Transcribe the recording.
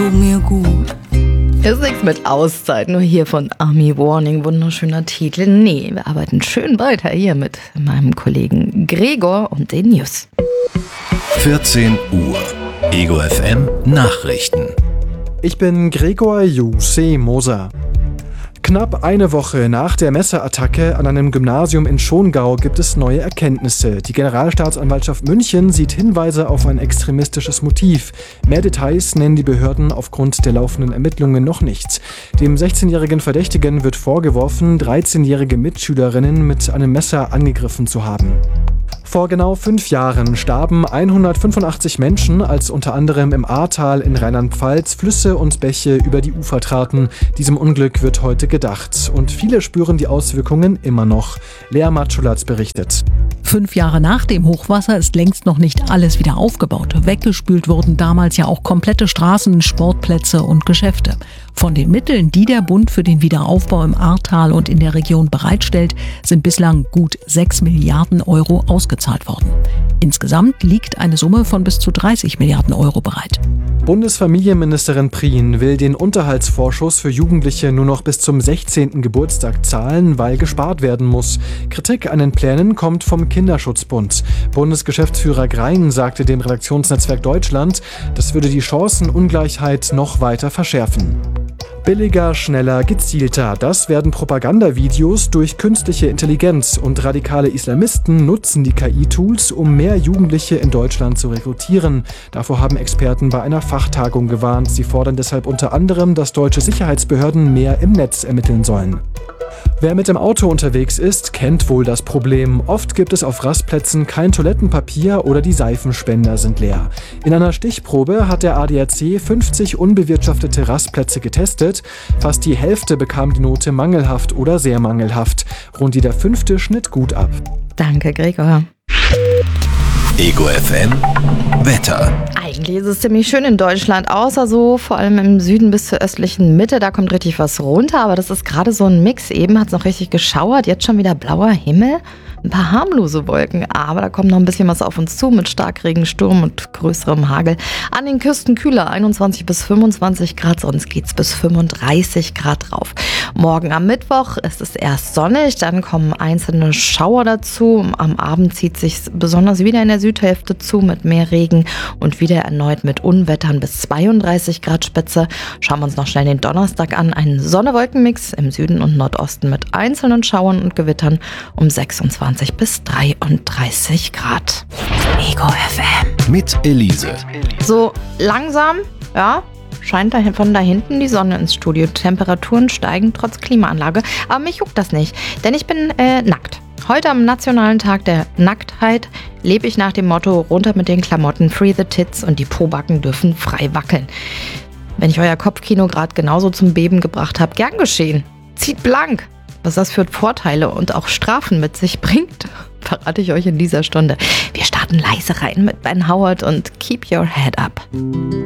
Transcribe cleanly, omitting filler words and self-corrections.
tut mir gut. Ist nichts mit Auszeit, nur hier von Army Warning, wunderschöner Titel. Nee, wir arbeiten schön weiter hier mit meinem Kollegen Gregor und den News. 14 Uhr. Ego FM Nachrichten. Ich bin Gregor Juse Moser. Knapp eine Woche nach der Messerattacke an einem Gymnasium in Schongau gibt es neue Erkenntnisse. Die Generalstaatsanwaltschaft München sieht Hinweise auf ein extremistisches Motiv. Mehr Details nennen die Behörden aufgrund der laufenden Ermittlungen noch nicht. Dem 16-jährigen Verdächtigen wird vorgeworfen, 13-jährige Mitschülerinnen mit einem Messer angegriffen zu haben. Vor genau 5 Jahren starben 185 Menschen, als unter anderem im Ahrtal in Rheinland-Pfalz Flüsse und Bäche über die Ufer traten. Diesem Unglück wird heute gedacht. Und viele spüren die Auswirkungen immer noch. Lea Matschulatz berichtet. 5 Jahre nach dem Hochwasser ist längst noch nicht alles wieder aufgebaut. Weggespült wurden damals ja auch komplette Straßen, Sportplätze und Geschäfte. Von den Mitteln, die der Bund für den Wiederaufbau im Ahrtal und in der Region bereitstellt, sind bislang gut 6 Milliarden Euro ausgezahlt worden. Insgesamt liegt eine Summe von bis zu 30 Milliarden Euro bereit. Bundesfamilienministerin Prien will den Unterhaltsvorschuss für Jugendliche nur noch bis zum 16. Geburtstag zahlen, weil gespart werden muss. Kritik an den Plänen kommt vom Kinderschutzbund. Bundesgeschäftsführer Grein sagte dem Redaktionsnetzwerk Deutschland, das würde die Chancenungleichheit noch weiter verschärfen. Billiger, schneller, gezielter. Das werden Propagandavideos durch künstliche Intelligenz und radikale Islamisten nutzen die KI-Tools, um mehr Jugendliche in Deutschland zu rekrutieren. Davor haben Experten bei einer Fachtagung gewarnt. Sie fordern deshalb unter anderem, dass deutsche Sicherheitsbehörden mehr im Netz ermitteln sollen. Wer mit dem Auto unterwegs ist, kennt wohl das Problem. Oft gibt es auf Rastplätzen kein Toilettenpapier oder die Seifenspender sind leer. In einer Stichprobe hat der ADAC 50 unbewirtschaftete Rastplätze getestet. Fast die Hälfte bekam die Note mangelhaft oder sehr mangelhaft. Rund jeder 5. schnitt gut ab. Danke, Gregor. Ego FM Wetter. Eigentlich ist es ziemlich schön in Deutschland, außer so vor allem im Süden bis zur östlichen Mitte. Da kommt richtig was runter, aber das ist gerade so ein Mix. Eben hat es noch richtig geschauert, jetzt schon wieder blauer Himmel. Ein paar harmlose Wolken, aber da kommt noch ein bisschen was auf uns zu mit Starkregen, Sturm und größerem Hagel. An den Küsten kühler, 21 bis 25 Grad, sonst geht's bis 35 Grad drauf. Morgen am Mittwoch ist es erst sonnig, dann kommen einzelne Schauer dazu. Am Abend zieht sich besonders wieder in der Südhälfte zu mit mehr Regen und wieder erneut mit Unwettern bis 32 Grad Spitze. Schauen wir uns noch schnell den Donnerstag an. Ein Sonne-Wolken-Mix im Süden und Nordosten mit einzelnen Schauern und Gewittern um 26 bis 33 Grad. Ego FM. Mit Elise. So langsam, ja, scheint von da hinten die Sonne ins Studio. Temperaturen steigen trotz Klimaanlage. Aber mich juckt das nicht, denn ich bin nackt. Heute am Nationalen Tag der Nacktheit lebe ich nach dem Motto runter mit den Klamotten, free the tits und die Pobacken dürfen frei wackeln. Wenn ich euer Kopfkino gerade genauso zum Beben gebracht habe, gern geschehen. Zieht blank. Was das für Vorteile und auch Strafen mit sich bringt, verrate ich euch in dieser Stunde. Wir starten leise rein mit Ben Howard und Keep Your Head Up.